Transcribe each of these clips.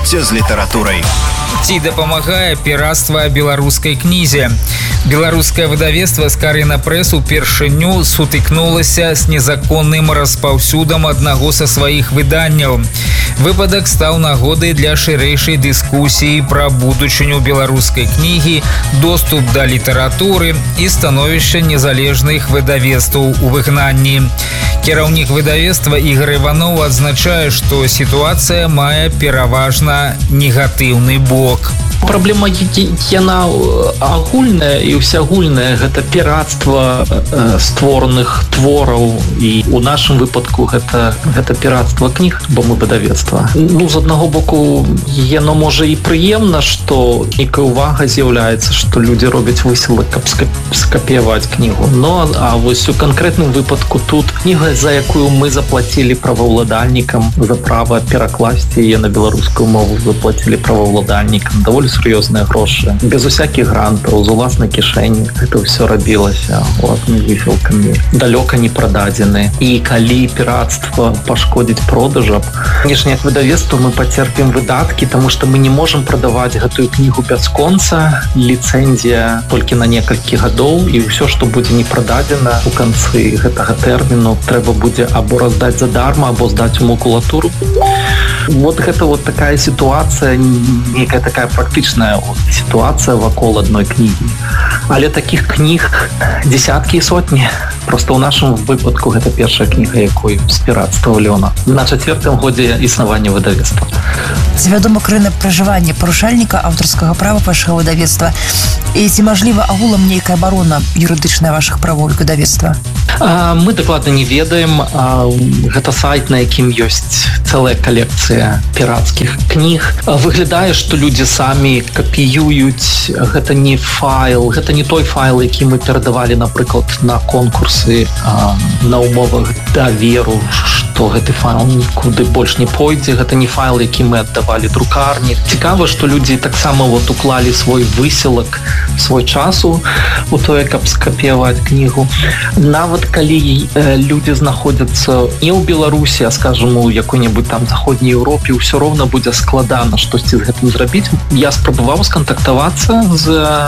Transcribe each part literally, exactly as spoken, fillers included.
Жыццё з літаратурай. Ці дапамагае пірацтва беларускай кнізе. Беларускае выдавецтва «Скарына Прэс» упершыню сутыкнулася з незаконным распаўсюдам аднаго са сваіх выданняў. Выпадак стаў нагодай для шырэйшай дыскусіі пра будучыню беларускай кнігі, доступ да літаратуры і становішча незалежных выдавецтваў у выгнанні. Кіраўнік выдавецтва Ігор Іванов адзначае, што сітуацыя мае пераважна негатыўны бок. Праблема яна агульная і ўсеагульная. Гэта пірацтва э, створаных твораў, і у нашым выпадку гэта, гэта пірацтва кніг, бо мы выдавецтва. Ну, з аднаго боку, яно можа і прыемна, што нейкая ўвага з'яўляецца, што людзі робяць высілак, каб скапіяваць кнігу. Но а вось у канкрэтным выпадку тут кніга, за якую мы заплацілі праваўладальнікам за права перакласці яе на беларускую мову, заплацілі праваўладальнікам даволі сур'ёзныя грошы, без усякіх грантаў, з уласнай кішэні. Гэта ўсё рабілася уласнымі высілкамі, далёка не прададзены. І калі пірацтва пашкодзіць продажам, канешне, як выдавецтва мы пацерпім выдаткі, таму што мы не можам прадаваць гэтую кнігу бясконца. Ліцэнзія толькі на некалькі гадоў, і ўсё, што будзе не прададзена у канцы гэтага тэрміну, трэба будзе або раздаць задарма, або здаць у макулатуру. Вот гэта вот такая ситуация, некая такая практичная вот ситуация вакол одной книги. Але таких книг десятки и сотни. Просто у нашым выпадку гэта першая кніга, якой з пірацтва Лёна на чацвёртым годзе існавання выдавецтва. Ці вядома крыўнае пражыванне парушальніка аўтарскага права вашага выдавецтва? І ці мажліва агулам нейкая абарона юрыдычная вашых правоў выдавецтва? Мы дакладна не ведаем. Гэта сайт, на якім ёсць цэлая калекцыя пірацкіх кніг. Выглядае, што людзі самі капіююць. Гэта не файл, гэта не той файл, які мы перадавалі, напрыклад, на конкурс на умовах даверу, што гэты файл нікуды больш не пойдзе. Гэта не файл, які мы аддавалі друкарні. Цікава, што людзі таксама вот уклалі свой высілак, свой часу у тое, каб скапіяваць кнігу. Нават калі э, людзі знаходзяцца не ў Беларусі, а скажем, у якой-небудзь там заходняй Еўропе, ўсё роўна будзе складана штосьці з гэтым зрабіць. Я спрабаваў скантактавацца з,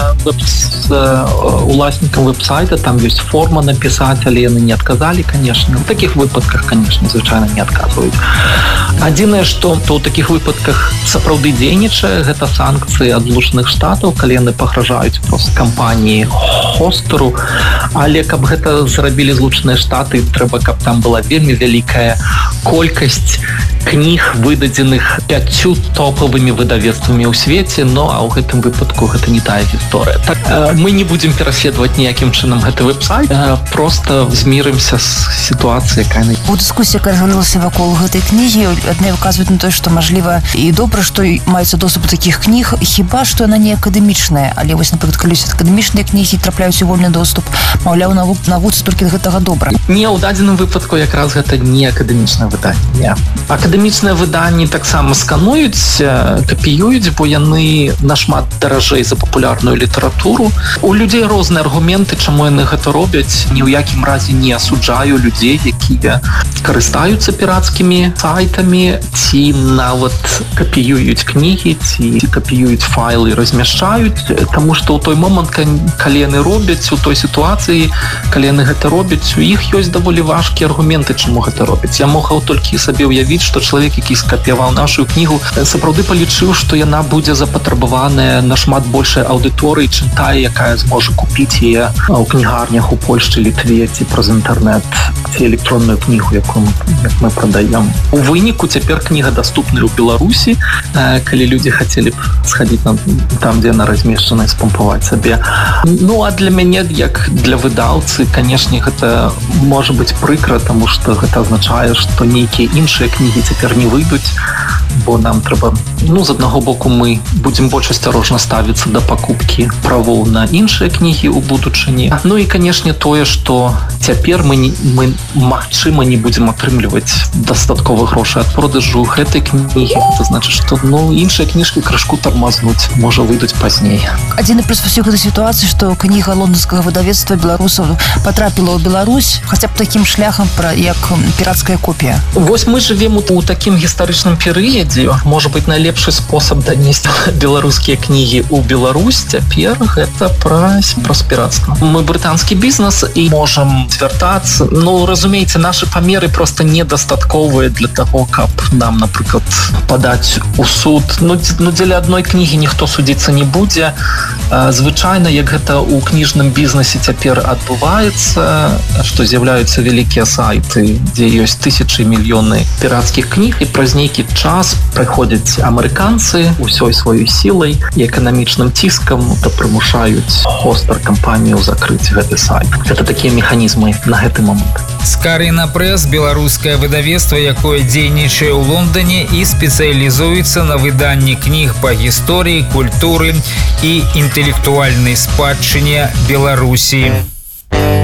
з уласнікам веб-сайта, там ёсць форма напісаць, але яны не адказалі, конечно. В таких выпадках, конечно, звычайна не адказваюць. Адзінае, што то ў такіх выпадках сапраўды дзейнічае, гэта санкцыі ад злучаных штатаў, калі яны пагражаюць проста кампаніі хостеру, але каб гэта зрабілі злучаныя штаты, трэба, каб там была вельмі вялікая колькасць кніг, выдадзеных пяццю топавымі выдавецтвамі ў свеце, но а ў гэтым выпадку гэта не тая гісторыя. Так, э, мы не будзем пераследаваць ніякім чынам гэты веб-сайт, э, просто змірымся з сітуацыяй, якая на... У дыскусіі, якая разгарнулася вакол гэтай кнігі, адны выказваюць на тое, што мажліва і добра, што маецца доступ до такіх кніг, хіба што яна не акадэмічная, але вось, напрыклад, калі ёсць акадэмічныя кнігі трапляюць у вольны доступ, маўляў, навуцы толькі гэтага добра. Не, ў дадзеным выпадку якраз гэта не акадэмічнае выданне. Не. Акадэмічныя выданні таксама скануюць, капіююць, бо яны нашмат даражэй за папулярную літаратуру. У людзей розныя аргументы, чаму яны гэта робяць. Ні ў якім разе не асуджаю людзей, якія карыстаюцца пірацкімі сайтамі, ці нават капіююць кнігі, ці капіююць файлы, размяшчаюць, таму што ў той момант, калі яны робяць, у той сітуацыі, калі яны гэта робяць, у іх ёсць даволі важкія аргументы, чаму гэта робяць. Я мог толькі сабе ўявіць, што чалавек, які скапіяваў нашу кнігу, сапраўды палічыў, што яна будзе запатрабаваная на шмат большай аўдыторыі, чым тая, якая зможа купіць яе ў кнігарнях у Польшчы, Літве, ці праз інтэрнэт, ці электронную кнігу, якую мы, як мы прадаем. У выніку цяпер кніга даступная ў Беларусі, калі людзі хацелі б схадзіць там, дзе яна размешчана, і спампаваць сабе. Ну, а для мяне, як для выдаўцы, канешне, гэта можа быць прыкра, таму што гэта азначае, што нейкія іншыя кнігі цяпер не выйдуць, бо нам трэба, ну, з аднаго боку мы будзем больш асцярожна ставіцца да пакупкі правоў на іншыя кнігі ў будучыні. Ну і, канешне, тое, што цяпер мы, не, мы магчыма, не будзем атрымліваць дастаткова грошай ад продажу гэтай кнігі. Гэта значыць, што, ну, іншыя кніжкі крышку тармазнуць, можа, выйдуць пазней. Адзіны плюс усёй гэтай сітуацыі, што кніга лонданскага выдавецтва беларусаў патрапіла ў Беларусь, хаця б такім шляхам, як пірацкая копія. Вось мы жывем у у такім гістарычным перыядзе можа быць найлепшы спосаб данесці беларускія кнігі ў Беларусь цяпер гэта праз праз пірацтва. Мы брытанскі бізнес і можам звяртацца. Ну, разумееце, нашы памеры просто недастатковыя для таго, каб нам, напрыклад, падаць у суд. Ну, ну дзеля адной кнігі ніхто судзіцца не будзе. Звычайна, як гэта ў кніжным бізнесе цяпер адбываецца, што з'яўляюцца вялікія сайты, дзе ёсць тысячы мільёны пірацкіх кніг, і праз нейкі час прыходзяць амерыканцы усёй сваёй сілай і эканамічным ціскам то прымушаюць хостар кампанію закрыць гэты сайт. Гэта такія механізмы на гэты момант. Скарина Пресс – беларускае выдавецтва, якое дзейнічае ў Лондоне і спецыялізуецца на выданні кніг па гісторыі, культуры і інтэлектуальнай спадчыне Беларусі.